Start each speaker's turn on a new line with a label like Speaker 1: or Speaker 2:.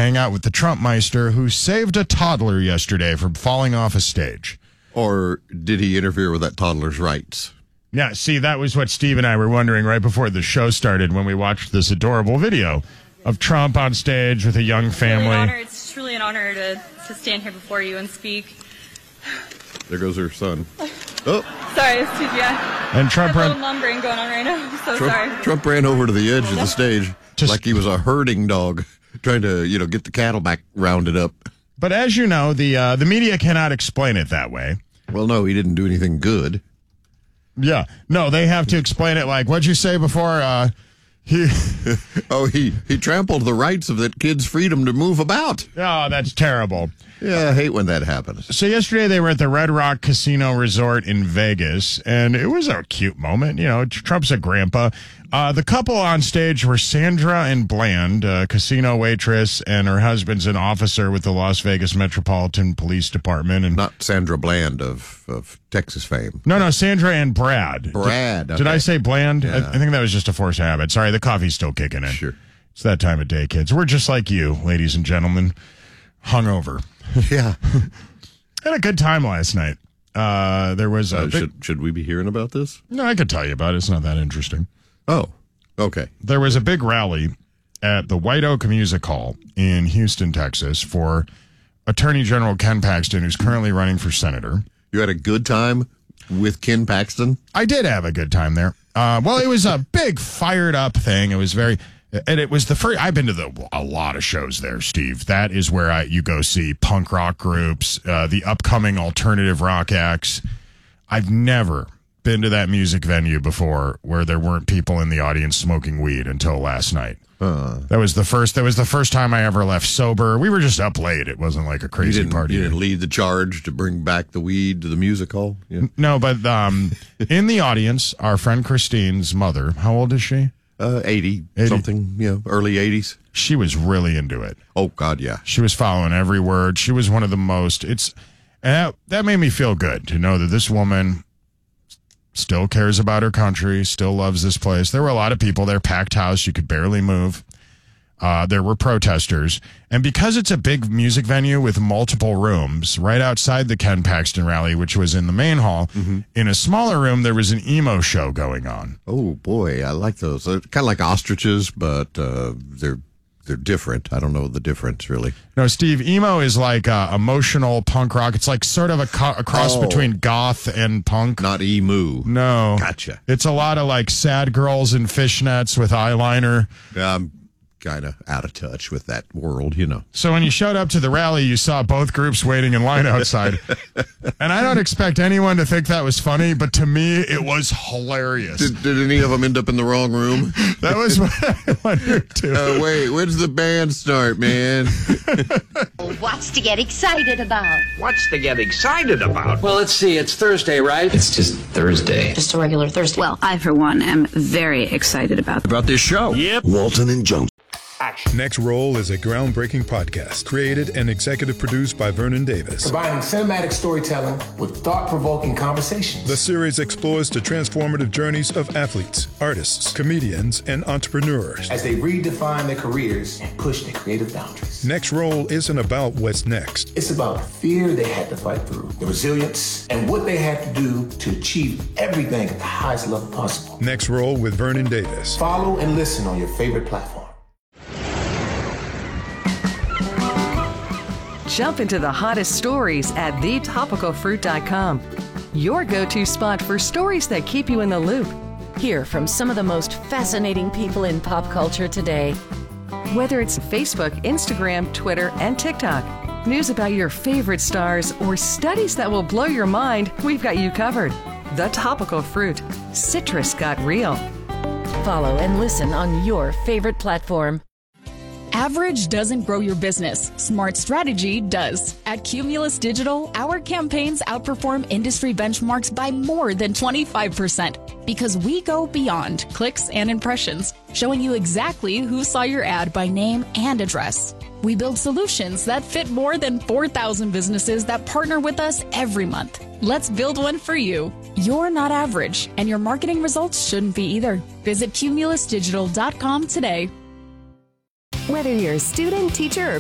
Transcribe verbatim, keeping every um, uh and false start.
Speaker 1: hang out with the Trumpmeister, who saved a toddler yesterday from falling off a stage.
Speaker 2: Or did he interfere with that toddler's rights?
Speaker 1: Yeah, see, that was what Steve and I were wondering right before the show started when we watched this adorable video of Trump on stage with a young family.
Speaker 3: Really an honor. It's truly an honor to, to stand here before you and speak.
Speaker 2: There goes her son.
Speaker 3: Oh, sorry, it's too, yeah.
Speaker 1: And Trump
Speaker 3: I have a
Speaker 1: ran,
Speaker 3: little mom brain going on right now. I'm so
Speaker 2: Trump,
Speaker 3: sorry.
Speaker 2: Trump ran over to the edge of the stage
Speaker 1: Just,
Speaker 2: like he was a herding dog trying to, you know, get the cattle back rounded up.
Speaker 1: But as you know, the uh, the media cannot explain it that way.
Speaker 2: Well, no, he didn't do anything good.
Speaker 1: Yeah. No, they have to explain it like, what'd you say before? Uh, he
Speaker 2: oh, he, he trampled the rights of that kid's freedom to move about.
Speaker 1: Oh, that's terrible.
Speaker 2: Yeah, I hate when that happens.
Speaker 1: So yesterday they were at the Red Rock Casino Resort in Vegas, and it was a cute moment. You know, Trump's a grandpa. Uh, the couple on stage were Sandra and Bland, a casino waitress, and her husband's an officer with the Las Vegas Metropolitan Police Department. And
Speaker 2: not Sandra Bland of, of Texas fame.
Speaker 1: No, no, Sandra and Brad.
Speaker 2: Brad.
Speaker 1: Did,
Speaker 2: okay.
Speaker 1: did I say Bland?
Speaker 2: Yeah.
Speaker 1: I, I think that was just a forced habit. Sorry, the coffee's still kicking in.
Speaker 2: Sure.
Speaker 1: It's that time of day, kids. We're just like you, ladies and gentlemen, hungover.
Speaker 2: Yeah.
Speaker 1: Had a good time last night. Uh, there was a
Speaker 2: uh,
Speaker 1: big,
Speaker 2: should should we be hearing about this?
Speaker 1: No, I could tell you about it. It's not that interesting.
Speaker 2: Oh, okay.
Speaker 1: There was a big rally at the White Oak Music Hall in Houston, Texas, for Attorney General Ken Paxton, who's currently running for senator.
Speaker 2: You had a good time with Ken Paxton?
Speaker 1: I did have a good time there. Uh, well, it was a big fired up thing. It was very, and it was the first, I've been to the, a lot of shows there, Steve. That is where I, you go see punk rock groups, uh, the upcoming alternative rock acts. I've never been to that music venue before where there weren't people in the audience smoking weed until last night. Uh, that was the first. That was the first time I ever left sober. We were just up late. It wasn't like a crazy
Speaker 2: you didn't,
Speaker 1: party.
Speaker 2: You didn't lead the charge to bring back the weed to the music hall? Yeah.
Speaker 1: No, but um, in the audience, our friend Christine's mother. How old is she?
Speaker 2: Uh, eighty, eighty something. You know, early eighties.
Speaker 1: She was really into it.
Speaker 2: Oh God, yeah.
Speaker 1: She was following every word. She was one of the most. It's and that, that made me feel good to know that this woman still cares about her country, still loves this place. There were a lot of people there, packed house. You could barely move. Uh, there were protesters. And because it's a big music venue with multiple rooms, right outside the Ken Paxton rally, which was in the main hall, mm-hmm. in a smaller room, there was an emo show going on.
Speaker 2: Oh, boy. I like those. They're kind of like ostriches, but uh, they're they're different. I don't know the difference, really.
Speaker 1: No, Steve, emo is like uh, emotional punk rock. It's like sort of a, co- a cross
Speaker 2: oh.
Speaker 1: between goth and punk.
Speaker 2: Not emu.
Speaker 1: No.
Speaker 2: Gotcha.
Speaker 1: It's a lot of like sad girls in fishnets with eyeliner.
Speaker 2: Um, kind of out of touch with that world, you know.
Speaker 1: So when you showed up to the rally, you saw both groups waiting in line outside. And I don't expect anyone to think that was funny, but to me, it was hilarious.
Speaker 2: Did, did any of them end up in the wrong room?
Speaker 1: That was what I wondered, too.
Speaker 2: Uh, wait, when's the band start, man?
Speaker 4: What's to get excited about?
Speaker 5: What's to get excited about?
Speaker 6: Well, let's see. It's Thursday, right?
Speaker 7: It's just Thursday.
Speaker 4: Just a regular Thursday.
Speaker 8: Well, I, for one, am very excited about
Speaker 7: About this show.
Speaker 5: Yep.
Speaker 9: Walton and Jones.
Speaker 5: Action.
Speaker 10: Next Roll is a groundbreaking podcast created and executive produced by Vernon Davis.
Speaker 11: Combining cinematic storytelling with thought-provoking conversations.
Speaker 10: The series explores the transformative journeys of athletes, artists, comedians, and entrepreneurs
Speaker 11: as they redefine their careers and push their creative boundaries.
Speaker 10: Next Roll isn't about what's next.
Speaker 11: It's about the fear they had to fight through, the resilience, and what they had to do to achieve everything at the highest level possible.
Speaker 10: Next Roll with Vernon Davis.
Speaker 11: Follow and listen on your favorite platform.
Speaker 12: Jump into the hottest stories at the topical fruit dot com. Your go-to spot for stories that keep you in the loop.
Speaker 13: Hear from some of the most fascinating people in pop culture today.
Speaker 12: Whether it's Facebook, Instagram, Twitter, and TikTok, news about your favorite stars, or studies that will blow your mind, we've got you covered. The Topical Fruit. Citrus got real.
Speaker 13: Follow and listen on your favorite platform.
Speaker 14: Average doesn't grow your business. Smart strategy does. At Cumulus Digital, our campaigns outperform industry benchmarks by more than twenty-five percent because we go beyond clicks and impressions, showing you exactly who saw your ad by name and address. We build solutions that fit more than four thousand businesses that partner with us every month. Let's build one for you. You're not average, and your marketing results shouldn't be either. Visit cumulus digital dot com today.
Speaker 15: Whether you're a student, teacher, or